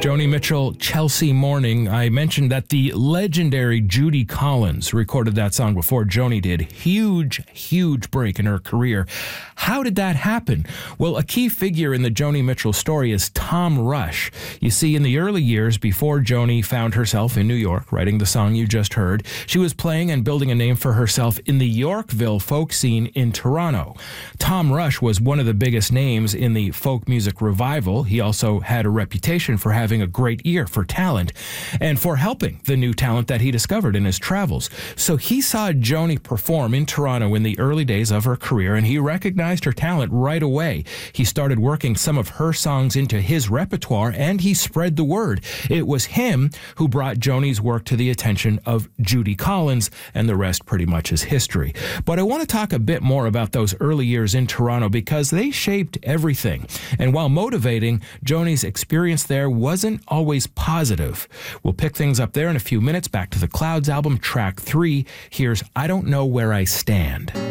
Joni Mitchell, Chelsea Morning. I mentioned that the legendary Judy Collins recorded that song before Joni did. Huge break in her career. How did that happen? Well, a key figure in the Joni Mitchell story is Tom Rush. You see, in the early years before Joni found herself in New York writing the song you just heard, she was playing and building a name for herself in the Yorkville folk scene in Toronto. Tom Rush was one of the biggest names in the folk music revival. He also had a reputation for having a great ear for talent and for helping the new talent that he discovered in his travels. So he saw Joni perform in Toronto in the early days of her career, and he recognized her talent right away. He started working some of her songs into his repertoire, and he spread the word. It was him who brought Joni's work to the attention of Judy Collins, and the rest pretty much is history. But I want to talk a bit more about those early years in Toronto because they shaped everything. And while motivating, Joni's experience there wasn't always positive. We'll pick things up there in a few minutes. Back to the Clouds album, track 3. Here's I Don't Know Where I Stand.